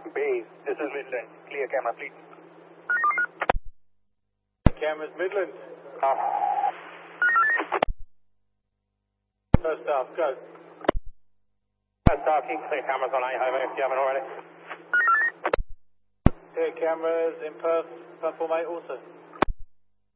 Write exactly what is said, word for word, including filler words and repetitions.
Bay, this is Midland. Clear camera, please. Cameras Midland. Off. First off, go. First talking, clear cameras on A highway if you haven't already. Clear cameras in Perth, platform eight also.